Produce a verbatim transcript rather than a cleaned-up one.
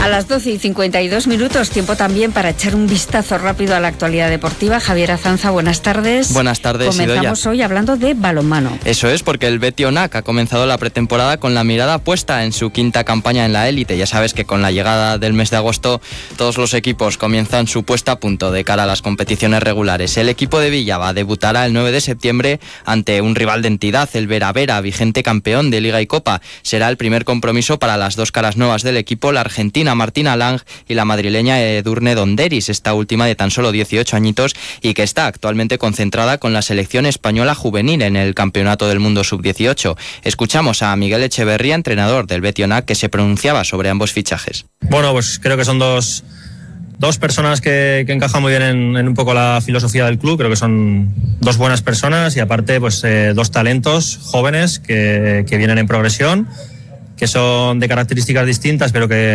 A las doce y cincuenta y dos minutos, tiempo también para echar un vistazo rápido a la actualidad deportiva. Javier Azanza, buenas tardes. Buenas tardes, Comenzamos Idoia. hoy hablando de balonmano. Eso es, porque el Betis Onac ha comenzado la pretemporada con la mirada puesta en su quinta campaña en la élite. Ya sabes que con la llegada del mes de agosto todos los equipos comienzan su puesta a punto de cara a las competiciones regulares. El equipo de Villava debutará el nueve de septiembre ante un rival de entidad, el Vera Vera, vigente campeón de Liga y Copa. Será el primer compromiso para las dos caras nuevas del equipo, la argentina Martina Lang y la madrileña Edurne Donderis, esta última de tan solo dieciocho añitos y que está actualmente concentrada con la selección española juvenil en el Campeonato del Mundo sub dieciocho. Escuchamos a Miguel Echeverría, entrenador del Betis Onac, que se pronunciaba sobre ambos fichajes. Bueno, pues creo que son dos, dos personas que, que encajan muy bien en, en un poco la filosofía del club. Creo que son dos buenas personas y aparte pues eh, dos talentos jóvenes que, que vienen en progresión, que son de características distintas, pero que